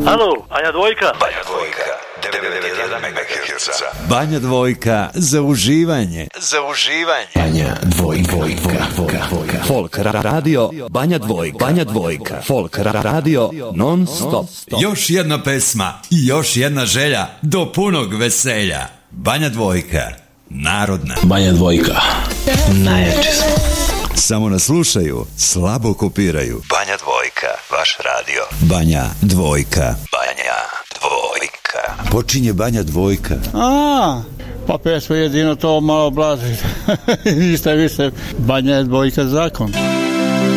Halo, Banja Dvojka. Banja Dvojka, 91 MHz. Banja Dvojka za uživanje. Za uživanje. Banja Dvojka. Folk radio Banja Dvojka. Banja Dvojka. Folk radio non stop. Još jedna pesma i još jedna želja do punog veselja. Banja Dvojka. Narodna. Banja Dvojka. Najjači smo. Samo nas slušaju, slabo kopiraju. Banja Dvojka, vaš radio. Banja Dvojka. Banja Dvojka. Počinje Banja Dvojka. Pa pesma jedino to malo blaži. Ništa više. Banja je Dvojka zakon.